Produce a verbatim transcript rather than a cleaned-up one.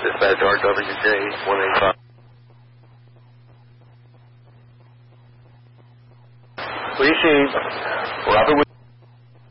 Dispatch R W J one eighty-five. Receive. Robert.